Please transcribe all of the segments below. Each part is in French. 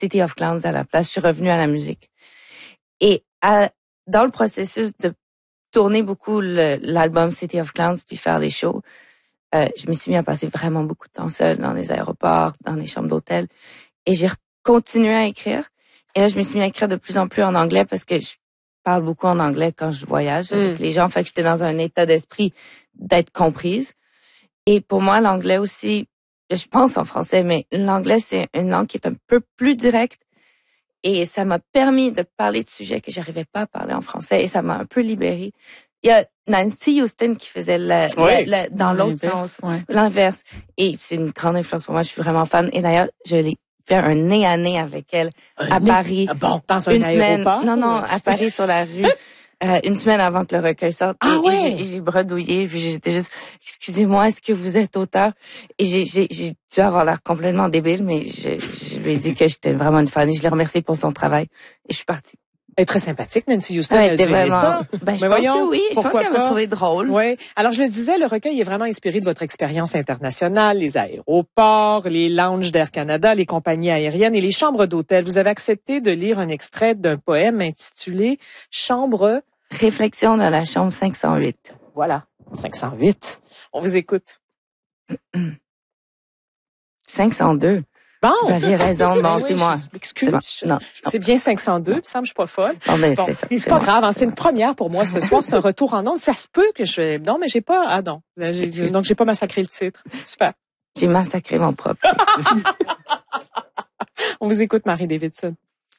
City of Clowns à la place. Je suis revenue à la musique. Et dans le processus de tourner beaucoup l'album City of Clowns puis faire les shows, je me suis mis à passer vraiment beaucoup de temps seule dans les aéroports, dans les chambres d'hôtel. Et j'ai continué à écrire. Et là, je me suis mis à écrire de plus en plus en anglais parce que je parle beaucoup en anglais quand je voyage avec les gens. Fait que j'étais dans un état d'esprit d'être comprise. Et pour moi, l'anglais aussi, je pense en français, mais l'anglais, c'est une langue qui est un peu plus directe. Et ça m'a permis de parler de sujets que j'arrivais pas à parler en français. Et ça m'a un peu libérée. Il y a Nancy Houston qui faisait dans l'autre sens, l'inverse. Et c'est une grande influence pour moi. Je suis vraiment fan. Et d'ailleurs, je l'ai fait un nez à nez avec elle à Paris. Ah bon, dans un aéroport? Non, à Paris sur la rue. Une semaine avant que le recueil sorte. Et j'ai bredouillé, puis j'étais juste, excusez-moi, est-ce que vous êtes auteur? Et j'ai dû avoir l'air complètement débile, mais je lui ai dit que j'étais vraiment une fan et je l'ai remercié pour son travail. Et je suis partie. Elle est très sympathique, Nancy Houston. Elle était vraiment, ça. Ben, je pense que oui. Je pense qu'elle m'a trouvé drôle. Oui. Alors, je le disais, le recueil est vraiment inspiré de votre expérience internationale, les aéroports, les lounges d'Air Canada, les compagnies aériennes et les chambres d'hôtel. Vous avez accepté de lire un extrait d'un poème intitulé Chambre... Réflexion dans la chambre 508. Voilà. 508. On vous écoute. 502. Bon. Vous aviez raison. Bon, oui, c'est moi. Excuse. Bon. Non. C'est bien 502. Il me semble que je suis pas folle. Bon, ben, c'est ça. C'est pas grave. Hein, c'est une première pour moi ce soir. C'est un retour en ondes. Ça se peut que je... Non, mais j'ai pas... Ah non. Donc, j'ai pas massacré le titre. Super. J'ai massacré mon propre titre. On vous écoute, Marie Davidson.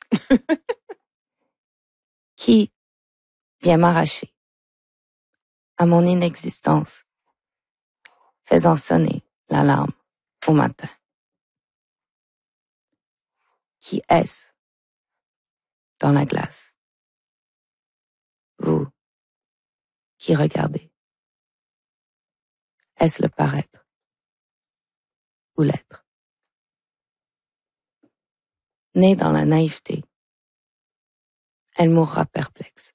Qui vient m'arracher à mon inexistence, faisant sonner l'alarme au matin. Qui est-ce dans la glace? Vous qui regardez. Est-ce le paraître ou l'être? Née dans la naïveté, elle mourra perplexe.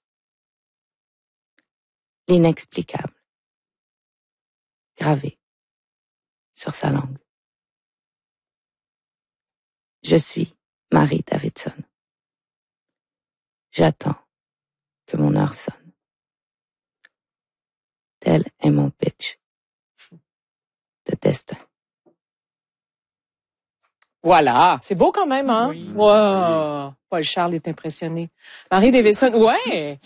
L'inexplicable, gravé sur sa langue. Je suis Marie Davidson. J'attends que mon heure sonne. Tel est mon pitch de destin. Voilà. C'est beau quand même, hein? Oui. Wow. Paul Charles est impressionné. Marie Davidson, ouais.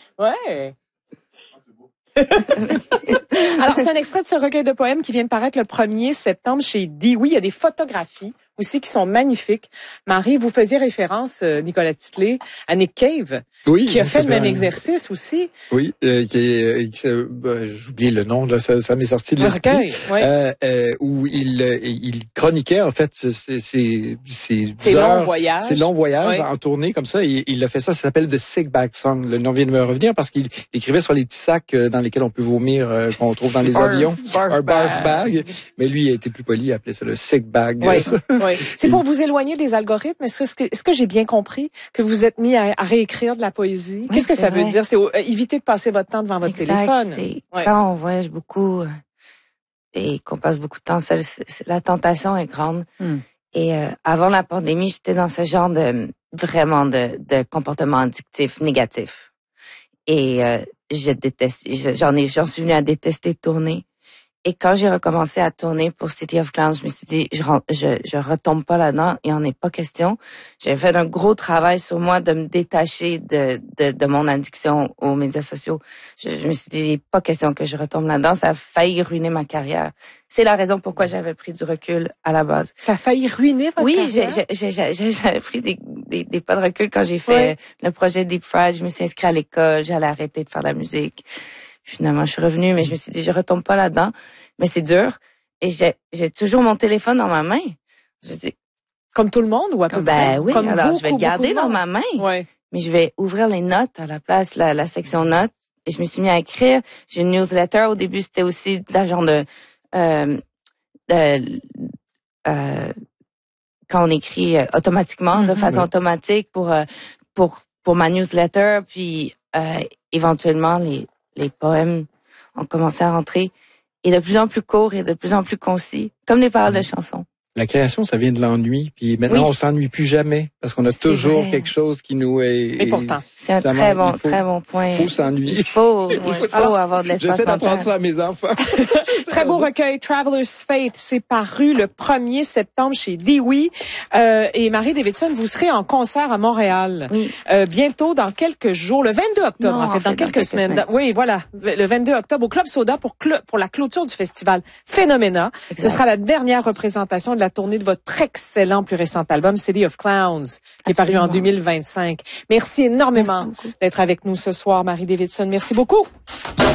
Alors, c'est un extrait de ce recueil de poèmes qui vient de paraître le 1er septembre chez Dewey. Il y a des photographies aussi qui sont magnifiques. Marie, vous faisiez référence, Nicolas Titley, à Nick Cave, qui a fait le même exercice aussi. Oui, j'oublie le nom, là, ça m'est sorti de l'esprit. Où il chroniquait, en fait, ces longs voyages. Ces longs voyages en tournée, comme ça. Et il a fait ça s'appelle The Sick Bag Song. Le nom vient de me revenir parce qu'il écrivait sur les petits sacs dans lesquels on peut vomir, qu'on trouve dans les avions. Un barf bag. Mais lui, il a été plus poli, il appelait ça le Sick Bag. Oui. C'est pour vous éloigner des algorithmes. Est-ce que j'ai bien compris que vous êtes mis à réécrire de la poésie? Qu'est-ce que ça veut dire? C'est éviter de passer votre temps devant votre téléphone. Quand on voyage beaucoup et qu'on passe beaucoup de temps seul, la tentation est grande. Et avant la pandémie, j'étais dans ce genre de comportement addictif négatif. Et j'en suis venue à détester tourner. Et quand j'ai recommencé à tourner pour City of Clowns, je me suis dit, je retombe pas là-dedans, il en est pas question. J'ai fait un gros travail sur moi de me détacher de mon addiction aux médias sociaux. Je me suis dit, il n'est pas question que je retombe là-dedans, ça a failli ruiner ma carrière. C'est la raison pourquoi j'avais pris du recul à la base. Ça a failli ruiner votre carrière? Oui, j'avais pris des pas de recul quand j'ai fait le projet Deep Fried. Je me suis inscrite à l'école, j'allais arrêter de faire de la musique. Finalement, je suis revenue, mais je me suis dit, je retombe pas là-dedans. Mais c'est dur. Et j'ai toujours mon téléphone dans ma main. Je dis, comme tout le monde ou à peu près? Ben oui, comme alors je vais le garder dans ma main. Ouais. Mais je vais ouvrir les notes à la place, la section notes. Et je me suis mis à écrire. J'ai une newsletter. Au début, c'était aussi de la genre quand on écrit automatiquement, de façon automatique pour ma newsletter. Puis éventuellement, les poèmes ont commencé à rentrer. Et de plus en plus courts et de plus en plus concis, comme les paroles de chansons. La création, ça vient de l'ennui. Puis maintenant, on s'ennuie plus jamais parce qu'on a toujours quelque chose qui nous est... Et pourtant. C'est un très bon point. Il faut s'ennuyer. Il faut avoir de l'espace J'essaie mental. d'apprendre ça à mes enfants. Très beau recueil, Traveler's Fate. C'est paru le 1er septembre chez Dewey. Et Marie Davidson, vous serez en concert à Montréal. Oui. Bientôt, dans quelques jours, le 22 octobre, Non, en fait, dans quelques semaines. Oui, voilà. Le 22 octobre au Club Soda pour la clôture du festival Phénoména. Exact. Ce sera la dernière représentation de la tournée de votre excellent plus récent album, City of Clowns, qui est paru en 2025. Merci énormément d'être avec nous ce soir, Marie Davidson. Merci beaucoup.